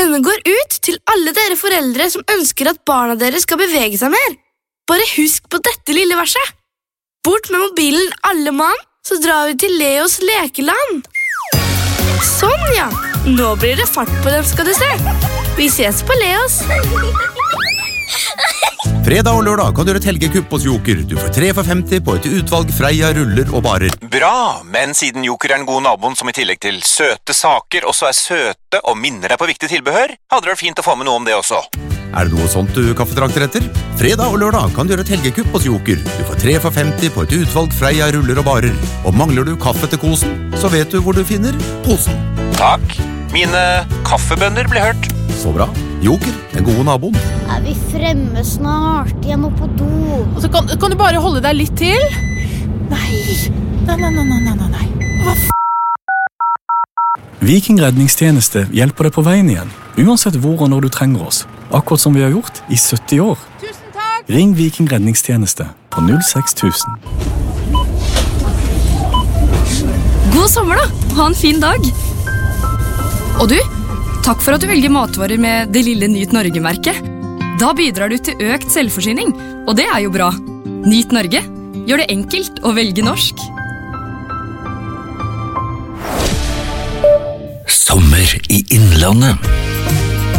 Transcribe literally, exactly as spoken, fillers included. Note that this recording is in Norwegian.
Denne går ut til alle dere foreldre som ønsker at barna deres skal bevege seg mer. Bare husk på dette lille verset. Bort med mobilen alle mann, så drar vi til Leos lekeland. Sånn, ja. Nå blir det fart på dem, skal du se. Vi ses på Leos. Fredag og lørdag kan du gjøre et helgekupp hos Joker. Du får tre for femti på et utvalg Freia, ruller og barer. Bra, men siden Joker er den gode naboen som i tillegg til søte saker også er søte og minner deg på viktig tilbehør, hadde det vært fint å få med noe om det også. Er det noe sånt du kaffetrakter etter? Fredag og lørdag kan du gjøre et helgekupp hos Joker. Du får tre for femti på et utvalg Freia, ruller og barer. Og mangler du kaffe til kosen, så vet du hvor du finner posen. Takk. Mine kaffebønner ble hørt. Så bra. Joker, den gode naboen. Er vi fremme snart? Jeg må på do. Og så kan, kan du bare holde deg litt til? Nei, nei, nei, nei, nei, nei, nei. Hva f***? Viking redningstjeneste hjelper deg på veien igjen, uansett hvor og når du trenger oss. Akkurat som vi har gjort i sytti år. Tusen takk! Ring Viking redningstjeneste på null seks tusen. God sommer da, ha en fin dag. Og du, takk for at du velger matvarer med det lille Nyt Norge-merket. Da bidrar du til økt selvforsyning, og det er jo bra. Nyt Norge, gjør det enkelt å velge norsk. Sommer i Innlandet.